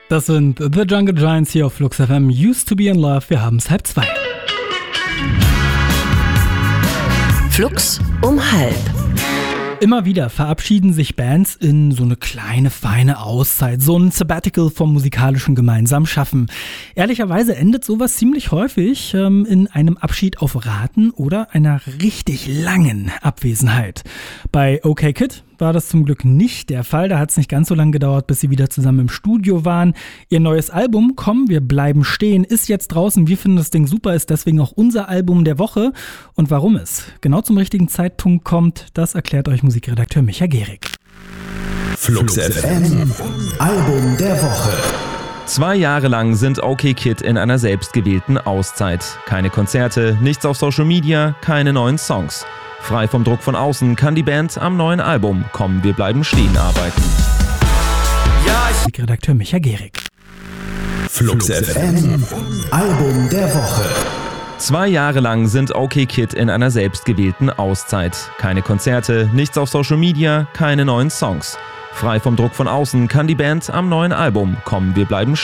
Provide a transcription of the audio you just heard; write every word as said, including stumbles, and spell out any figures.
Das sind The Jungle Giants hier auf Flux F M. Used to be in love. Wir haben es halb zwei. Flux um halb. Immer wieder verabschieden sich Bands in so eine kleine, feine Auszeit, so ein Sabbatical vom musikalischen gemeinsamen Schaffen. Ehrlicherweise endet sowas ziemlich häufig ähm, in einem Abschied auf Raten oder einer richtig langen Abwesenheit. Bei OK Kid war das zum Glück nicht der Fall. Da hat es nicht ganz so lange gedauert, bis sie wieder zusammen im Studio waren. Ihr neues Album, Komm, wir bleiben stehen, ist jetzt draußen. Wir finden das Ding super, ist deswegen auch unser Album der Woche. Und warum es genau zum richtigen Zeitpunkt kommt, das erklärt euch Musikredakteur Micha Gehrig. Flux F M, Album der Woche. Zwei Jahre lang sind OK Kid in einer selbstgewählten Auszeit. Keine Konzerte, nichts auf Social Media, keine neuen Songs. Frei vom Druck von außen kann die Band am neuen Album Komm, wir bleiben stehen arbeiten. Ja, Musikredakteur Micha Gehrig. Flux F M, Album der Woche. Zwei Jahre lang sind OK Kid in einer selbstgewählten Auszeit. Keine Konzerte, nichts auf Social Media, keine neuen Songs. Frei vom Druck von außen kann die Band am neuen Album Komm, wir bleiben stehen